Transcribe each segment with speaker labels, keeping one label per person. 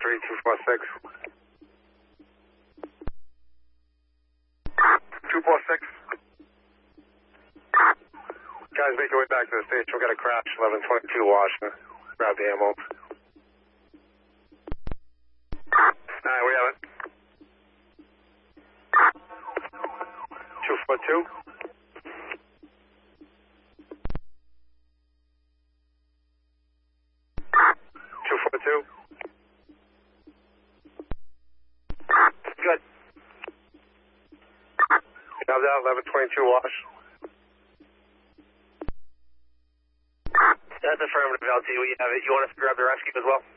Speaker 1: 3, 246. 246. Guys, make your way back to the station. We've got a crash, 1122 Washington. Grab the ammo. Alright, we have it. 242. 242. Good. You have that, 1122 Wash. That's affirmative, LT. We have it. You want us to grab the rescue as well?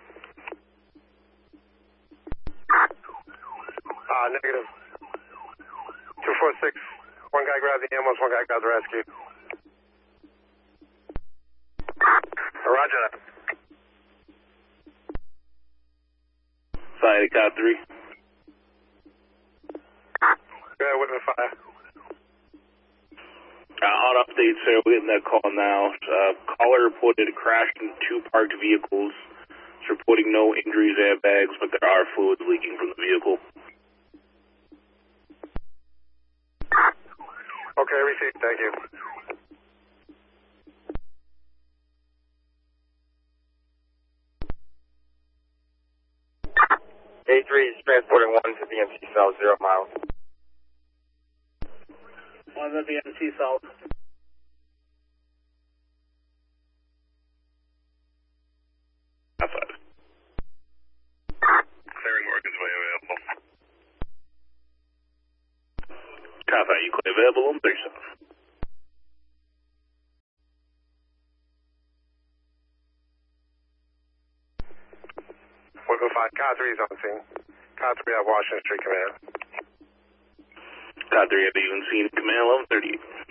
Speaker 1: Negative. 246. One guy grabbed the ambulance, one guy grabbed the rescue. Roger that.
Speaker 2: Side of Cod 3.
Speaker 1: Go ahead, Whitman 5.
Speaker 2: On update, sir, we're getting that call now. Caller reported a crash in 2 parked vehicles. It's reporting no injuries, airbags, but there are fluids leaking from the vehicle.
Speaker 1: Okay, received. Thank you.
Speaker 3: A3 is transporting 1 to the MC cell, 0 miles.
Speaker 4: 1 at the MC cell.
Speaker 2: Outside.
Speaker 1: Clearing work is way available.
Speaker 2: Copy, you clear available on 37.
Speaker 1: Whitman 5, Cod 3 is on scene. Cod 3 at Washington Street Command.
Speaker 2: Cod 3 have even seen command 1138.